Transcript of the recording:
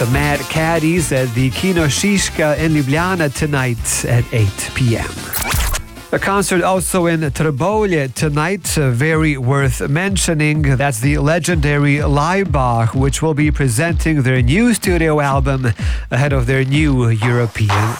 The Mad Caddies at the Kino Šiška in Ljubljana tonight at 8 p.m. A concert also in Trbovlje tonight, very worth mentioning. That's the legendary Laibach, which will be presenting their new studio album ahead of their new European